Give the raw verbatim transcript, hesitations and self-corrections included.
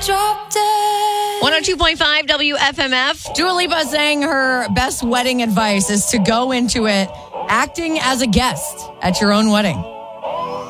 drop dead. one oh two point five W F M F. Dua Lipa saying her best wedding advice is to go into it acting as a guest at your own wedding.